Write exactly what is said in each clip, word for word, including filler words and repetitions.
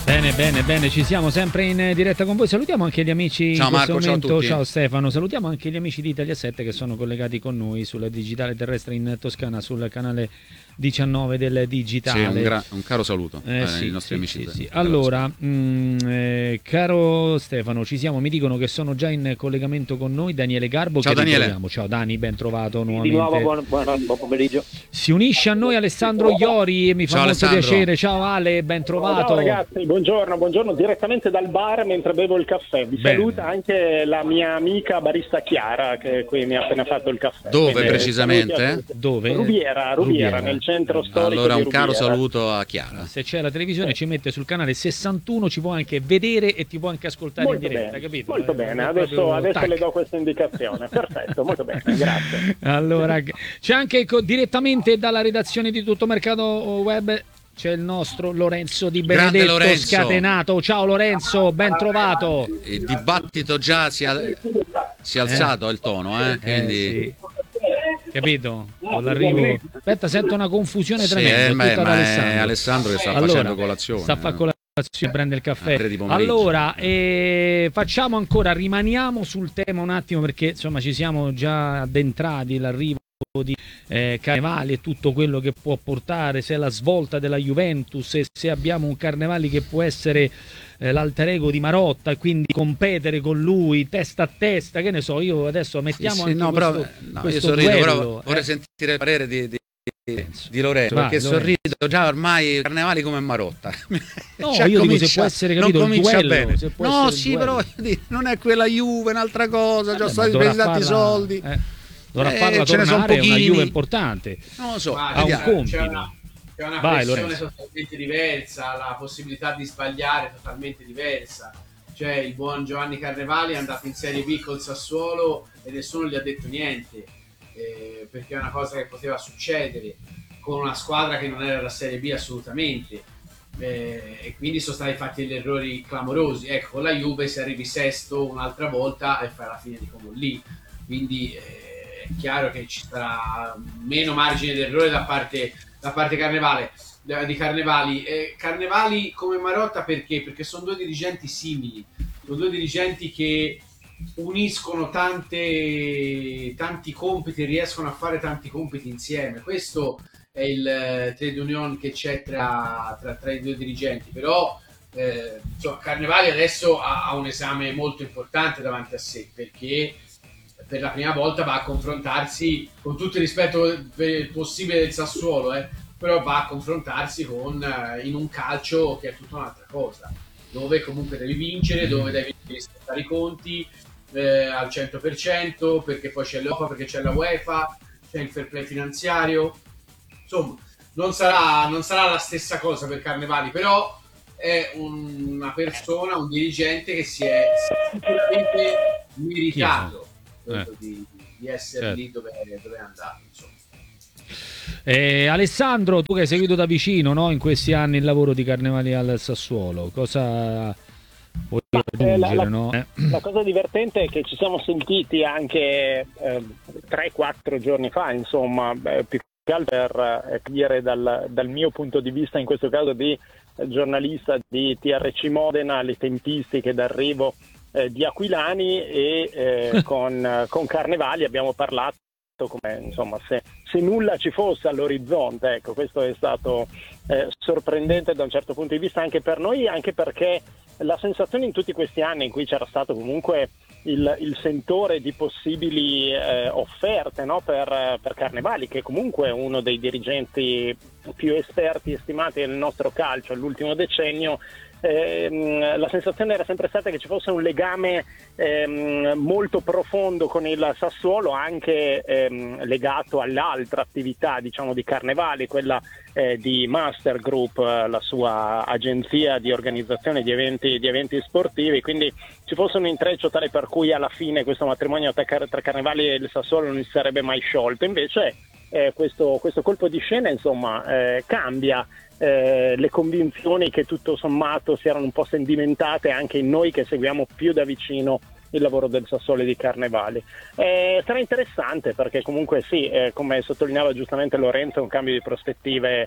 Bene, bene, bene, ci siamo sempre in diretta con voi. Salutiamo anche gli amici ciao in questo Marco, momento. ciao a tutti. Ciao Stefano, salutiamo anche gli amici di Italia sette che sono collegati con noi sulla digitale terrestre in Toscana, sul canale diciannove del digitale. Sì, un, gra- un caro saluto eh, ai sì, nostri sì, amici. sì, sì. Allora, mh, eh, caro Stefano, ci siamo, mi dicono che sono già in collegamento con noi Daniele Garbo. Ciao che Daniele. ritroviamo. Ciao Dani, ben trovato nuovamente. Di nuovo buon, buon, buon pomeriggio. Si unisce a noi Alessandro Iori e mi fa Ciao, molto Alessandro. piacere. Ciao Ale, ben trovato. Ciao ragazzi, buongiorno, buongiorno direttamente dal bar mentre bevo il caffè. Vi Bene. saluta anche la mia amica barista Chiara che qui mi ha appena fatto il caffè. Dove Quindi, precisamente? Dove? Rubiera, Rubiera, Rubiera. nel centro storico Allora di un caro Rubiera. saluto a Chiara. Se c'è la televisione ci mette sul canale sessantuno, ci può anche vedere e ti può anche ascoltare Molto in diretta, bene, capito? molto Eh, bene. è Adesso, proprio adesso tac. le do questa indicazione. Perfetto, molto bene, grazie. Allora, c'è anche co- direttamente dalla redazione di Tutto Mercato Web c'è il nostro Lorenzo Di Grande Benedetto Lorenzo. Scatenato. Ciao Lorenzo, ben trovato. Il dibattito già si è, si è alzato il tono, eh? Quindi Eh, sì. Capito? Con l'arrivo. Aspetta, sento una confusione sì, tremenda. eh, è ma, tutta da ma è Alessandro. Alessandro che sta Allora, facendo colazione. sta a fare eh. colazione, prende il caffè. A tre di pomeriggio. Allora, eh, facciamo ancora, rimaniamo sul tema un attimo perché insomma ci siamo già addentrati l'arrivo di eh, Carnevali e tutto quello che può portare, se è la svolta della Juventus, se, se abbiamo un Carnevali che può essere eh, l'alter ego di Marotta e quindi competere con lui testa a testa, che ne so, io adesso mettiamo Sì, sì, anche no, questo, però, no, io questo sorrido, duello, però vorrei eh. sentire il parere di, di, di Lorenzo, Vai, perché Lorenzo. sorrido già ormai Carnevali come Marotta. No, Già io dico comincia- se può essere, non capito, il comincia duello, bene. se può No, essere il sì, duello. però voglio dire, non è quella Juve, è un'altra cosa, già Eh, ma stati dovrà spesi tanti farla- soldi. eh, dovrà Eh, farla ce ne sono tornare, è una pochini. Juve importante. Non lo so, Ma ha un vediamo. compito. c'è una, c'è una Vai, pressione Lorenzo. totalmente diversa, la possibilità di sbagliare totalmente diversa. Cioè il buon Giovanni Carnevali è andato in Serie B col Sassuolo e nessuno gli ha detto niente, eh, perché è una cosa che poteva succedere con una squadra che non era la Serie B assolutamente, eh, e quindi sono stati fatti degli errori clamorosi. Ecco, con la Juve se arrivi sesto un'altra volta e fai la fine di come lì, quindi eh, è chiaro che ci sarà meno margine d'errore da parte, da parte Carnevale, di Carnevali. Eh, Carnevali come Marotta perché? Perché sono due dirigenti simili, sono due dirigenti che uniscono tante, tanti compiti, riescono a fare tanti compiti insieme. Questo è il eh, trade union che c'è tra, tra, tra i due dirigenti, però eh, insomma, Carnevali adesso ha, ha un esame molto importante davanti a sé, perché per la prima volta va a confrontarsi, con tutto il rispetto possibile del Sassuolo, eh, però va a confrontarsi con, eh, in un calcio che è tutta un'altra cosa, dove comunque devi vincere, dove devi rispettare i conti eh, al cento per cento, perché poi c'è l'Europa, perché c'è la UEFA, c'è il fair play finanziario. Insomma, non sarà, non sarà la stessa cosa per Carnevali, però è un- una persona, un dirigente che si è sicuramente meritato Eh, di, di essere certo. lì dove, dove è andato, insomma. Eh, Alessandro, tu che hai seguito da vicino, no, in questi anni il lavoro di Carnevali al Sassuolo, cosa puoi Eh, la, aggiungere? la- No? Eh. la cosa divertente è che ci siamo sentiti anche tre quattro giorni fa, insomma, beh, più che altro per eh, dire dal, dal mio punto di vista, in questo caso di eh, giornalista di T R C Modena, le tempistiche d'arrivo eh, di Aquilani e eh, con, eh, con Carnevali abbiamo parlato come insomma se, se nulla ci fosse all'orizzonte. Ecco, questo è stato eh, sorprendente da un certo punto di vista anche per noi, anche perché la sensazione in tutti questi anni in cui c'era stato comunque il, il sentore di possibili eh, offerte, no, per, per Carnevali, che comunque è uno dei dirigenti più esperti e stimati del nostro calcio all'ultimo decennio, ehm, la sensazione era sempre stata che ci fosse un legame ehm, molto profondo con il Sassuolo, anche ehm, legato all'altra attività, diciamo, di Carnevali, quella eh, di Master Group, eh, la sua agenzia di organizzazione di eventi, di eventi sportivi, quindi ci fosse un intreccio tale per cui alla fine questo matrimonio tra, tra Carnevali e il Sassuolo non si sarebbe mai sciolto. Invece eh, questo, questo colpo di scena insomma eh, cambia eh, le convinzioni che tutto sommato si erano un po' sedimentate anche in noi che seguiamo più da vicino il lavoro del Sassuolo e di Carnevali. Eh, sarà interessante perché comunque sì, eh, come sottolineava giustamente Lorenzo, è un cambio di prospettive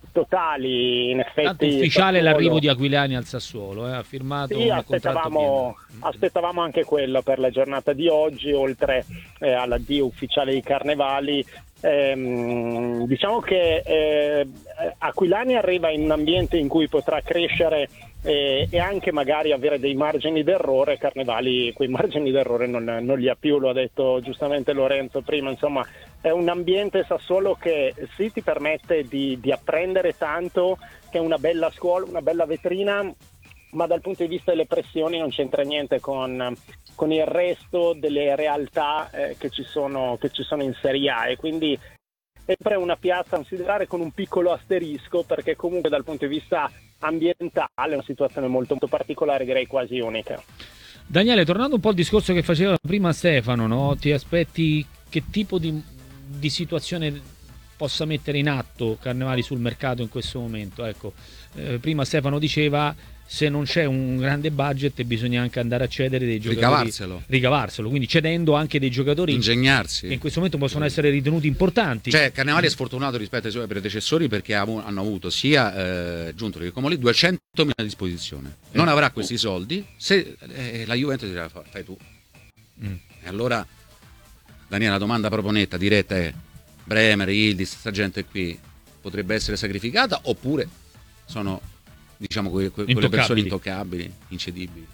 totali, in effetti. Tanto ufficiale Sassuolo... l'arrivo di Aquilani al Sassuolo, eh, ha firmato sì, un aspettavamo, aspettavamo anche quello per la giornata di oggi, oltre eh, all'addio ufficiale di Carnevali. Ehm, diciamo che eh, Aquilani arriva in un ambiente in cui potrà crescere eh, e anche magari avere dei margini d'errore. Carnevali quei margini d'errore non, non li ha più, lo ha detto giustamente Lorenzo prima. Insomma, è un ambiente Sassuolo che sì ti permette di, di apprendere tanto, che è una bella scuola, una bella vetrina, ma dal punto di vista delle pressioni non c'entra niente con, con il resto delle realtà eh, che ci sono, che ci sono in Serie A, e quindi è sempre una piazza da considerare con un piccolo asterisco, perché comunque dal punto di vista ambientale è una situazione molto, molto particolare, direi quasi unica. Daniele, tornando un po' al discorso che faceva prima Stefano, no? Ti aspetti che tipo di, di situazione possa mettere in atto Carnevali sul mercato in questo momento? Ecco, eh, prima Stefano diceva se non c'è un grande budget bisogna anche andare a cedere dei giocatori, ricavarselo, ricavarselo quindi cedendo anche dei giocatori ingegnarsi che in questo momento possono essere ritenuti importanti. Cioè Carnevali è sfortunato rispetto ai suoi predecessori perché hanno avuto sia eh, Giuntoli che Comolli duecentomila a disposizione, non avrà questi soldi se eh, la Juventus dirà fai tu. mm. E allora Daniele, la domanda proprio netta, diretta è: Bremer, Yildiz, questa gente qui potrebbe essere sacrificata oppure sono, diciamo, que- que- quelle persone intoccabili, incedibili?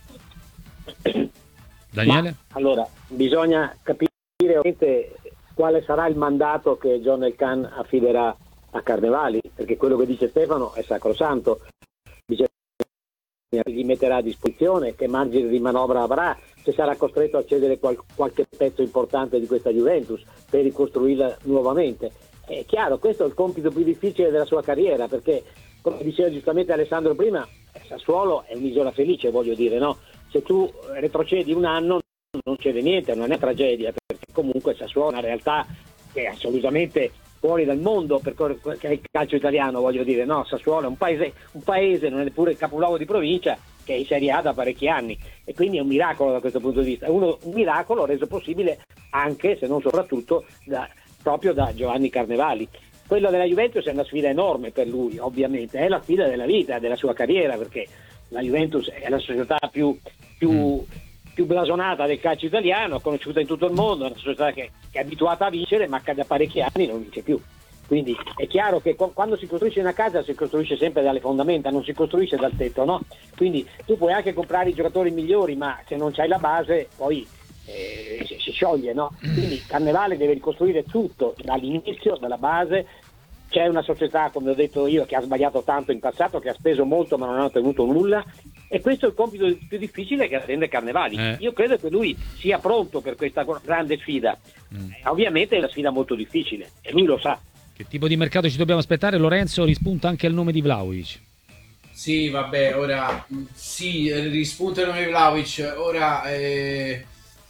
Daniele? Ma, allora, bisogna capire ovviamente quale sarà il mandato che John El Khan affiderà a Carnevali, perché quello che dice Stefano è sacrosanto. Bisogna gli metterà a disposizione, che margine di manovra avrà, se sarà costretto a cedere qual- qualche pezzo importante di questa Juventus per ricostruirla nuovamente. È chiaro, questo è il compito più difficile della sua carriera, perché come diceva giustamente Alessandro prima, Sassuolo è un'isola felice, voglio dire, no? Se tu retrocedi un anno non c'è niente, non è tragedia, perché comunque Sassuolo è una realtà che è assolutamente fuori dal mondo per che è il calcio italiano, voglio dire, no? Sassuolo è un paese, un paese, non è neppure il capoluogo di provincia, che è in Serie A da parecchi anni, e quindi è un miracolo da questo punto di vista, è uno, un miracolo reso possibile anche, se non soprattutto, da, proprio da Giovanni Carnevali. Quello della Juventus è una sfida enorme per lui, ovviamente, è la sfida della vita, della sua carriera, perché la Juventus è la società più, più, mm. più blasonata del calcio italiano, conosciuta in tutto il mondo, è una società che, che è abituata a vincere, ma che da parecchi anni non vince più. Quindi è chiaro che quando si costruisce una casa si costruisce sempre dalle fondamenta, non si costruisce dal tetto, no? Quindi tu puoi anche comprare i giocatori migliori, ma se non c'hai la base poi eh, si, si scioglie, no? Quindi Carnevale deve ricostruire tutto dall'inizio, dalla base. C'è una società, come ho detto io, che ha sbagliato tanto in passato, che ha speso molto ma non ha ottenuto nulla, e questo è il compito più difficile che attende Carnevali. Eh. Io credo che lui sia pronto per questa grande sfida. Mm. Eh, ovviamente è una sfida molto difficile e lui lo sa. Che tipo di mercato ci dobbiamo aspettare? Lorenzo, rispunta anche il nome di Vlahovic. Sì, vabbè, ora sì, rispunta il nome di Vlahovic. Ora eh,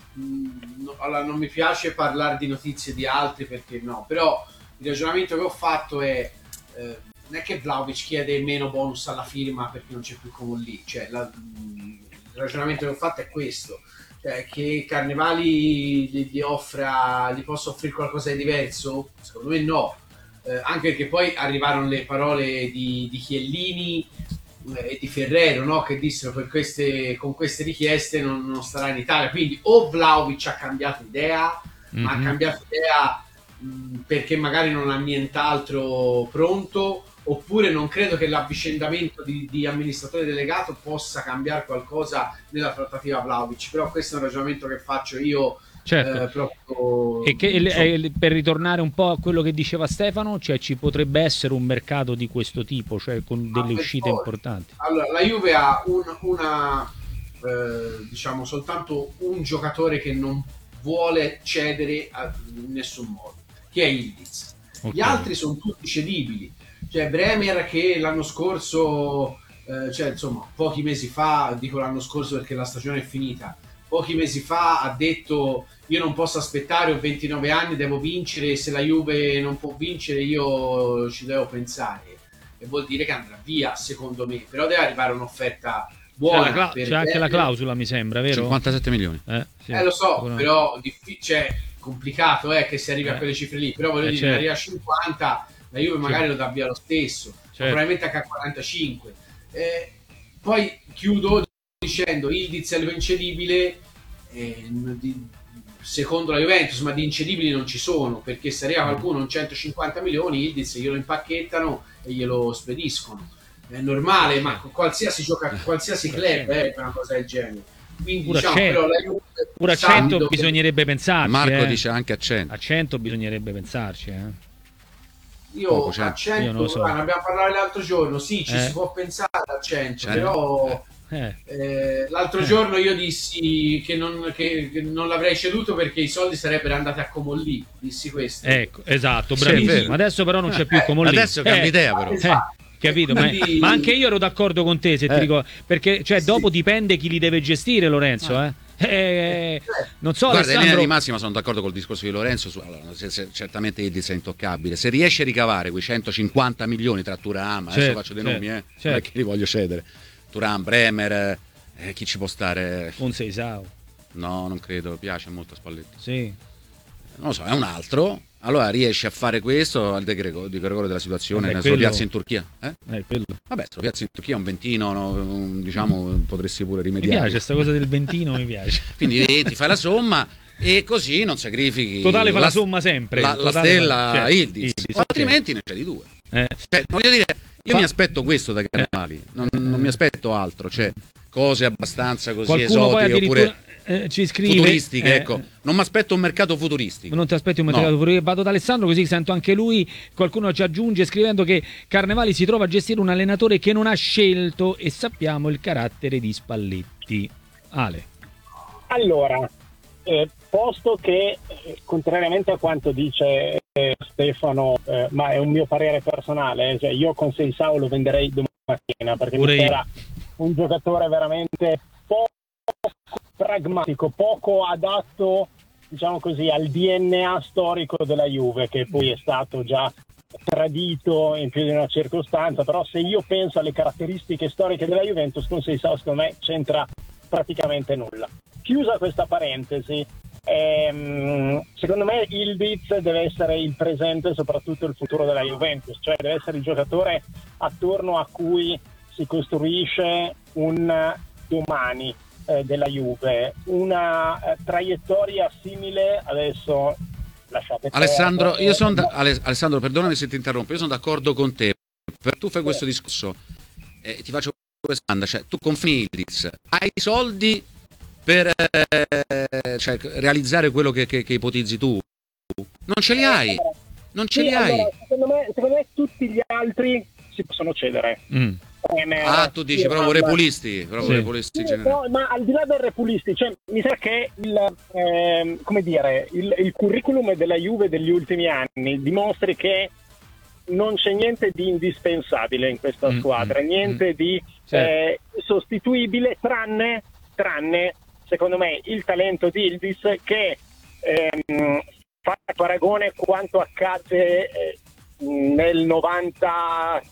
no, allora, non mi piace parlare di notizie di altri perché no, però il ragionamento che ho fatto è eh, non è che Vlahovic chiede meno bonus alla firma perché non c'è più Comolli, cioè la, il ragionamento che ho fatto è questo, cioè che Carnevali gli, gli offra, gli possa offrire qualcosa di diverso? Secondo me no, eh, anche perché poi arrivarono le parole di, di Chiellini eh, e di Ferrero, no? Che dissero per queste, con queste richieste non, non starà in Italia, quindi o Vlahovic ha cambiato idea, mm-hmm. ma ha cambiato idea perché magari non ha nient'altro pronto, oppure non credo che l'avvicendamento di, di amministratore delegato possa cambiare qualcosa nella trattativa Vlahovic, però questo è un ragionamento che faccio io. Certo. Eh, proprio, e che, eh, per ritornare un po' a quello che diceva Stefano, cioè ci potrebbe essere un mercato di questo tipo, cioè con delle uscite forza. importanti. Allora, la Juve ha un, una eh, diciamo soltanto un giocatore che non vuole cedere a, in nessun modo, che è Yildiz. Okay. Gli altri sono tutti cedibili, cioè Bremer che l'anno scorso eh, cioè insomma pochi mesi fa, dico l'anno scorso perché la stagione è finita, pochi mesi fa ha detto io non posso aspettare, ho ventinove anni, devo vincere, se la Juve non può vincere io ci devo pensare, e vuol dire che andrà via secondo me, però deve arrivare un'offerta buona. C'è, cla- c'è anche la clausola mi sembra, vero? cinquantasette milioni. Eh, sì, eh lo so, sicuramente. però diffi- cioè, complicato eh, che si arrivi eh. a quelle cifre lì, però voglio eh, dire, certo. arriva a cinquanta, la Juve magari certo. lo dà via lo stesso, probabilmente anche a quarantacinque. Eh, poi chiudo dicendo Yildiz è l'incedibile, eh, di, secondo la Juventus, ma di incedibili non ci sono, perché se arriva qualcuno un centocinquanta milioni, Yildiz glielo impacchettano e glielo spediscono. È normale, ma qualsiasi gioca, qualsiasi club è una cosa del genere. Quindi pure diciamo, a cento, però la Juve, pure a cento bisognerebbe pensarci. Marco eh. dice anche a cento. A cento bisognerebbe pensarci. Eh. Io Poco, a cento. cento, Io non lo so. guarda, abbiamo parlato l'altro giorno, sì, ci Eh. si può pensare a cento, Cento. però Eh. eh, l'altro Eh. giorno io dissi che non, che, che non l'avrei ceduto perché i soldi sarebbero andati a Comolli, dissi questo. Ecco, esatto, Sì, è bravissimo. vero. Adesso però non c'è più come lì. Adesso cambia Eh, idea però. Esatto. Capito? Ma, Quindi- ma anche io ero d'accordo con te, se ti Eh. dico, perché cioè, Sì. dopo dipende chi li deve gestire, Lorenzo. Eh. Eh, non so, Guarda, in linea Alessandro. di massima sono d'accordo col discorso di Lorenzo. Su, allora, se, se, certamente Yildiz è intoccabile. Se riesce a ricavare quei centocinquanta milioni tra Thuram, adesso Certo, faccio dei certo, nomi, eh, certo. non è che li voglio cedere. Thuram, Bremer, eh, chi ci può stare? Un Seisao, No, non credo, piace molto a Spalletti. sì. Non lo so, è un altro. Allora riesce a fare questo al De Gregorio, di Gregorio della situazione, Vabbè, se lo quello- piazza in Turchia. Eh? Eh, quello. Vabbè, se lo piazza in Turchia un ventino, no, un- diciamo, potresti pure Mi rimediare. piace questa cosa del ventino, mi piace. Quindi ti fai la somma e così non sacrifichi Totale fa la somma sempre. la, la Totale stella fa- certo, Yildiz, Yildiz, altrimenti ne c'è di due. ok. Eh. Cioè, voglio dire, io Fa- mi aspetto questo da Carnevali, non, non mi aspetto altro, cioè cose abbastanza così Qualcuno poi esotiche addirittura oppure eh, ci scrive futuristiche, eh, ecco. Non mi aspetto un mercato futuristico. Non ti aspetti un No. mercato futuro. Vado da Alessandro così sento anche lui. Qualcuno ci aggiunge scrivendo che Carnevali si trova a gestire un allenatore che non ha scelto e sappiamo il carattere di Spalletti. Ale. Allora, eh, posto che, eh, contrariamente a quanto dice eh, Stefano, eh, ma è un mio parere personale, eh, cioè io con Seisao lo venderei domattina, perché Pure mi io. era un giocatore veramente poco pragmatico, poco adatto, diciamo così, al D N A storico della Juve, che poi è stato già tradito in più di una circostanza. Però se io penso alle caratteristiche storiche della Juventus, con Seisao secondo me c'entra praticamente nulla. Chiusa questa parentesi, ehm, secondo me Yildiz deve essere il presente e soprattutto il futuro della Juventus, cioè deve essere il giocatore attorno a cui si costruisce un domani eh, della Juve, una eh, traiettoria simile. Adesso lasciate Alessandro, perdere. io sono da- Ale- Alessandro, perdonami se ti interrompo, io sono d'accordo con te. Per- tu fai questo discorso e ti faccio questa domanda, cioè tu con Yildiz hai i soldi per eh, cioè, realizzare quello che, che, che ipotizzi tu? Non ce li hai, non ce Sì, li hai. allora, secondo me, secondo me tutti gli altri si possono cedere. Mm. Bremer, Ah, tu dici Thuram. proprio repulisti, proprio Sì. repulisti in Sì, generale. no, ma al di là del repulisti, cioè, mi sembra che il, ehm, come dire, il, il curriculum della Juve degli ultimi anni dimostri che non c'è niente di indispensabile in questa Mm, squadra, mm, niente mm. di Certo. eh, sostituibile, tranne, tranne, secondo me, il talento di Yildiz, che ehm, fa paragone quanto accadde eh, nel novanta